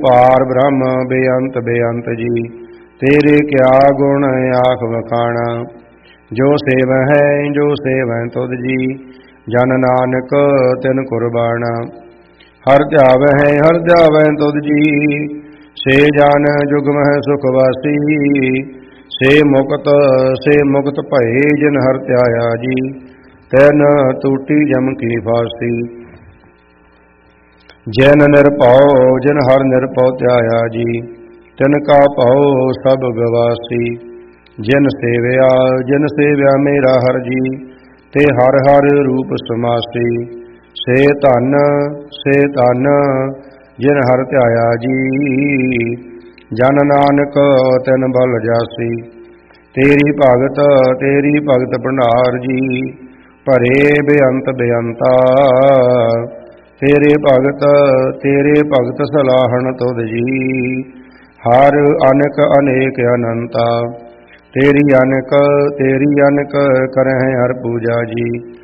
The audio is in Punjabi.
ਪਾਰ ਬ੍ਰਹਮ ਬੇਅੰਤ ਬੇਅੰਤ ਜੀ, ਤੇਰੇ ਕਿਆ ਗੁਣ ਆਖ ਵਖਾਣਾ। ਜੋ ਸੇਵਹਿ ਜੋ ਸੇਵਹਿ ਤੁਧ ਜੀ, ਜਨ ਨਾਨਕ ਤਿਨ ਕੁਰਬਾਣਾ। ਹਰ ਧਿਆਵਹਿ ਤੁਧ ਜੀ, ਸੇ ਜਨ ਜੁਗਮਹਿ ਸੁਖ ਵਾਸੀ। ਸੇ ਮੁਕਤ ਭਏ ਜਿਨ ਹਰਿ ਧਿਆਇਆ ਜੀ, ਤੈਨ ਟੂਟੀ ਜਮ ਕੀ ਫਾਸੀ। ਜਿਨ ਹਰਿ ਨਿਰਭਉ ਧਿਆਇਆ ਜੀ, ਤਿਨ ਕਾ ਭਉ ਸਭ ਗਵਾਸੀ। ਜਿਨ ਸੇਵਿਆ ਮੇਰਾ ਹਰਿ ਜੀ, ਤੇ ਹਰਿ ਹਰਿ ਰੂਪ ਸਮਾਸੀ। ਸੇ ਧਨ ਜਿਨ ਹਰਿ ਧਿਆਇਆ ਜੀ, ਜਨ ਨਾਨਕ ਤਿਨ ਬਲ ਜਾਸੀ। ਤੇਰੀ ਭਗਤ ਭੰਡਾਰ ਜੀ, ਭਰੇ ਬੇਅੰਤ ਬੇਅੰਤਾ। ਤੇਰੇ ਭਗਤ ਸਲਾਹਣ ਤੁਧ ਜੀ, ਹਰ ਅਨਕ ਅਨੇਕ ਅਨੰਤਾ। ਤੇਰੀ ਅਨਕ ਕਰਹਿ ਹਰ ਪੂਜਾ ਜੀ,